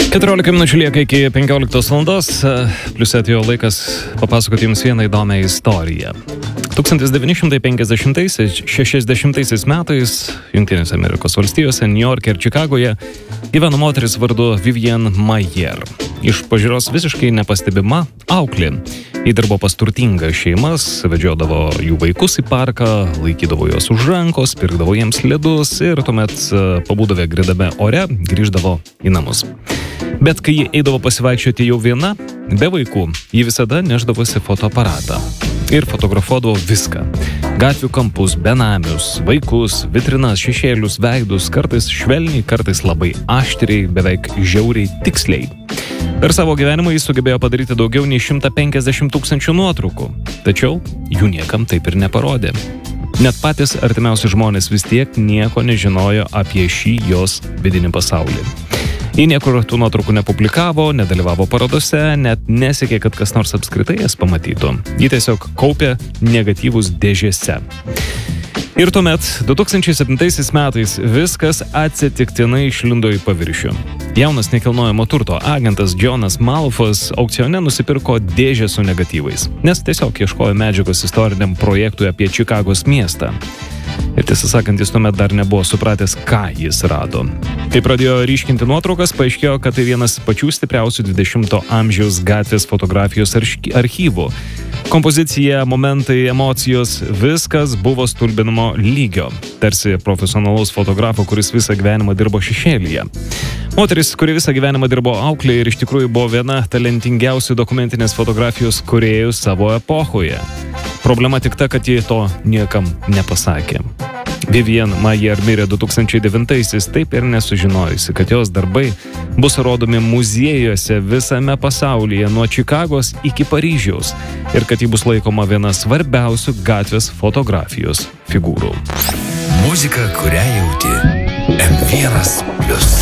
14 minučių lieka iki 15 valandos, plius atėjo laikas papasakoti jums vieną įdomią istoriją. 1950-60 metais Jungtinėse Amerikos valstijose, New Yorke ir Čikagoje gyveno moteris vardu Vivian Maier. Iš pažiūros visiškai nepastebima auklė. Ji dirbo pas turtingas šeimas, vedžiodavo jų vaikus į parką, laikydavo juos už rankos, pirkdavo jiems ledus ir tuomet pabūdavę grįdame ore, grįždavo į namus. Bet kai ji eidavo pasivaikščioti jau viena, be vaikų, ji visada nešdavosi fotoaparatą ir fotografuodavo viską. Gatvių kampus, benamius, vaikus, vitrinas, šešėlius, veidus, kartais švelniai, kartais labai aštriai, beveik žiauriai, tiksliai. Per savo gyvenimą jis sugebėjo padaryti daugiau nei 150 000 nuotraukų, tačiau jų niekam taip ir neparodė. Net patys artimiausi žmonės vis tiek nieko nežinojo apie šį jos vidinį pasaulį. Ji niekur tų nuotraukų nepublikavo, nedalyvavo parodose, net nesiekė, kad kas nors apskritai jas pamatytų. Ji tiesiog kaupė negatyvus dėžėse. Ir tuomet, 2007 metais, viskas atsitiktinai išlindo į paviršių. Jaunas nekilnojamo turto agentas Jonas Malofas aukcione nusipirko dėžę su negatyvais, nes tiesiog ieškojo medžiagos istoriniam projektui apie Čikagos miestą. Ir tiesą sakant, jis tuomet dar nebuvo supratęs, ką jis rado. Kai pradėjo ryškinti nuotraukas, paaiškėjo, kad tai vienas pačių stipriausių 20-ojo amžiaus gatvės fotografijos archyvų. Kompozicija, momentai, emocijos, viskas buvo stulbinamo lygio. Tarsi profesionalaus fotografo, kuris visą gyvenimą dirbo šešėlyje. Moteris, kuri visą gyvenimą dirbo auklė ir iš tikrųjų buvo viena talentingiausių dokumentinės fotografijos kūrėjų savo epochoje. Problema tik ta, kad ji to niekam nepasakė. Vivian Maier mirė 2009-aisiais, taip ir nesužinojusi, kad jos darbai bus rodomi muziejuose visame pasaulyje nuo Čikagos iki Paryžiaus ir kad ji bus laikoma viena svarbiausių gatvės fotografijos figūrų. Muzika, kurią jauti. M1+.